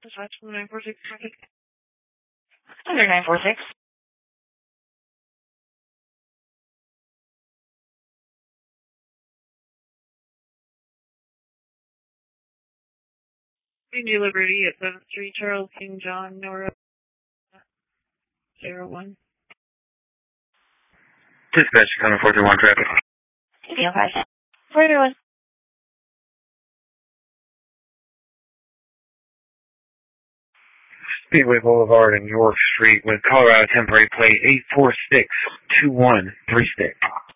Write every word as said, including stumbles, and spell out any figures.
Dispatch from nine four six traffic. Under nine four six. Indy Liberty at seven three Charles King John Nora zero one. Dispatch coming four three one traffic. Deal five. four three one. Speedway Boulevard and York Street with Colorado temporary plate eight four six two one three six.